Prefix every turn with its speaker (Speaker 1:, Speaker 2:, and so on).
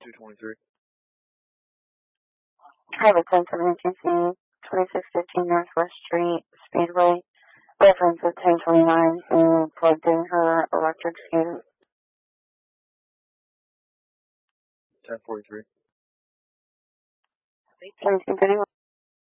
Speaker 1: 223.
Speaker 2: Private 1072C, 2615 Northwest Street, Speedway. Reference of 1029 who plugged in her electric scooter.
Speaker 1: 1043.
Speaker 2: 1031.